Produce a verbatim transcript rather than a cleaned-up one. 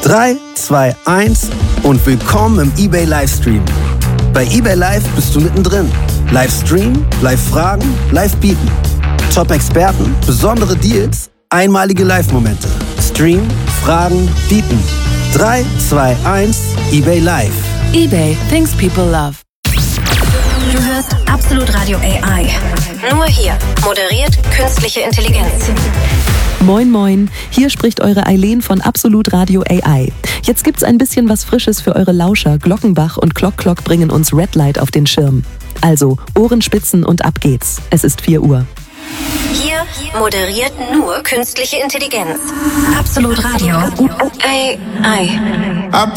drei, zwei, eins und willkommen im eBay Livestream. Bei eBay Live bist du mittendrin. Live streamen, live fragen, live bieten. Top-Experten, besondere Deals, einmalige Live-Momente. Stream, fragen, bieten. drei, zwei, eins, eBay Live. eBay, things people love. Du hörst Absolut Radio A I. Nur hier. Moderiert künstliche Intelligenz. Moin moin, hier spricht eure Eileen von Absolut Radio A I. Jetzt gibt's ein bisschen was Frisches für eure Lauscher. Glockenbach und Clock Clock bringen uns Red Light auf den Schirm. Also, Ohrenspitzen und ab geht's. Es ist vier Uhr. Hier moderiert nur künstliche Intelligenz. Absolut Radio A I.